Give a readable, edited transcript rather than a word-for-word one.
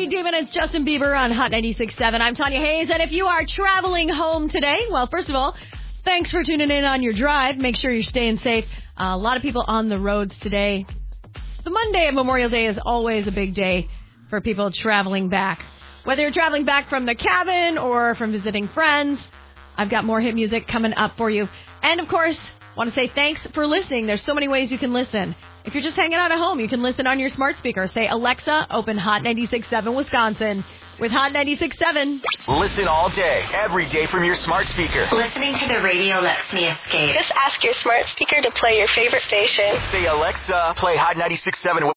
Pete Demon, it's Justin Bieber on Hot 96.7. I'm Tanya Hayes, and if you are traveling home today, well, first of all, thanks for tuning in on your drive. Make sure you're staying safe. A lot of people on the roads today. The Monday of Memorial Day is always a big day for people traveling back. Whether you're traveling back from the cabin or from visiting friends, I've got more hit music coming up for you. And, of course, want to say thanks for listening. There's so many ways you can listen. If you're just hanging out at home, you can listen on your smart speaker. Say, Alexa, open Hot 96.7 Wisconsin. With Hot 96.7. Listen all day, every day from your smart speaker. Listening to the radio lets me escape. Just ask your smart speaker to play your favorite station. Say, Alexa, play Hot 96.7